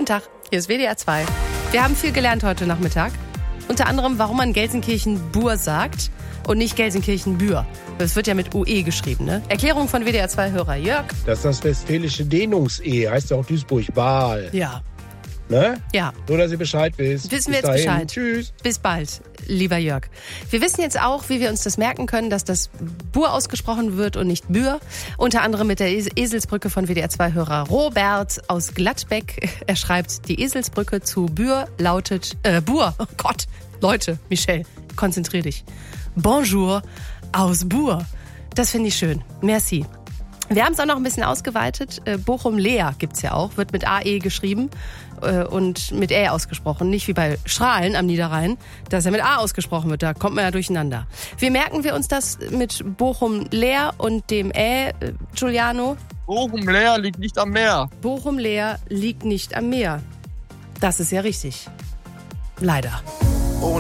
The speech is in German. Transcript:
Guten Tag, hier ist WDR 2. Wir haben viel gelernt heute Nachmittag. Unter anderem, warum man Gelsenkirchen-Bur sagt und nicht Gelsenkirchen-Bür. Das wird ja mit UE geschrieben, ne? Erklärung von WDR 2-Hörer Jörg. Das ist das westfälische Dehnungs-E, heißt ja auch Duisburg-Baal. Ja. Ne? Ja. Nur, dass ihr Bescheid wisst. Wissen wir Bis jetzt dahin. Bescheid. Tschüss. Bis bald, lieber Jörg. Wir wissen jetzt auch, wie wir uns das merken können, dass das Bur ausgesprochen wird und nicht Bür. Unter anderem mit der Eselsbrücke von WDR 2-Hörer Robert aus Gladbeck. Er schreibt, die Eselsbrücke zu Bür lautet, Bur, oh Gott, Leute, Michelle, konzentrier dich. Bonjour aus Bur. Das finde ich schön. Merci. Wir haben es auch noch ein bisschen ausgeweitet. Bochum-Leer gibt's ja auch, wird mit AE geschrieben und mit Ä ausgesprochen. Nicht wie bei Strahlen am Niederrhein, dass er mit A ausgesprochen wird. Da kommt man ja durcheinander. Wie merken wir uns das mit Bochum-Leer und dem Ä, Giuliano? Bochum-Leer liegt nicht am Meer. Bochum-Leer liegt nicht am Meer. Das ist ja richtig. Leider.